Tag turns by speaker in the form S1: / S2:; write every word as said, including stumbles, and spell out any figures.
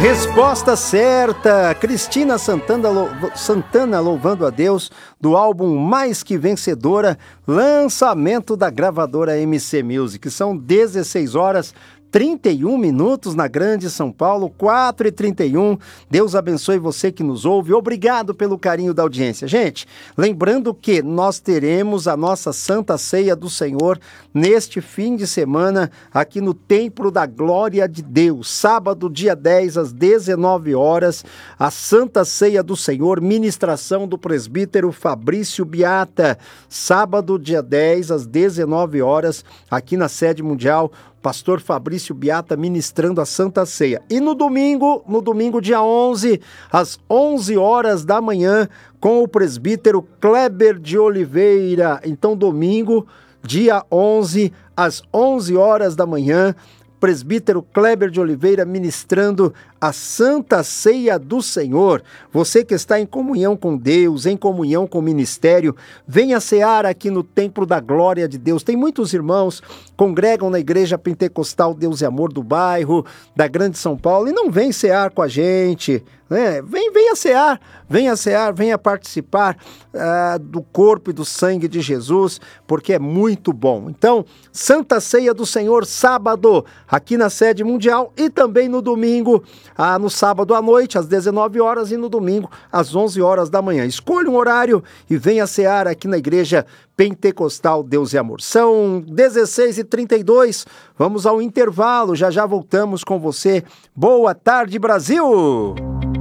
S1: Resposta certa, Cristina Santana, lou- Santana louvando a Deus, do álbum Mais Que Vencedora, lançamento da gravadora M C Music. São dezesseis horas trinta e um minutos na Grande São Paulo, quatro e trinta e um. Deus abençoe você que nos ouve. Obrigado pelo carinho da audiência. Gente, lembrando que nós teremos a nossa Santa Ceia do Senhor neste fim de semana aqui no Templo da Glória de Deus. Sábado, dia dez, às dezenove horas, a Santa Ceia do Senhor, ministração do presbítero Fabrício Biata. Sábado, dia dez, às dezenove horas, aqui na sede mundial, pastor Fabrício Biata ministrando a Santa Ceia. E no domingo, no domingo dia onze, às onze horas da manhã, com o presbítero Kleber de Oliveira. Então, domingo, dia onze, às onze horas da manhã, presbítero Kleber de Oliveira ministrando a Santa Ceia do Senhor. Você que está em comunhão com Deus, em comunhão com o ministério, venha cear aqui no Templo da Glória de Deus. Tem muitos irmãos que congregam na Igreja Pentecostal Deus e Amor do bairro, da Grande São Paulo, e não vem cear com a gente, né? Vem, venha cear, venha cear, venha participar uh, do corpo e do sangue de Jesus, porque é muito bom. Então, Santa Ceia do Senhor, sábado, aqui na sede mundial, e também no domingo, ah, no sábado à noite, às dezenove horas, e no domingo, às onze horas da manhã. Escolha um horário e venha cear aqui na Igreja Pentecostal Deus e Amor. São dezesseis e trinta e dois, vamos ao intervalo, já já voltamos com você. Boa tarde, Brasil!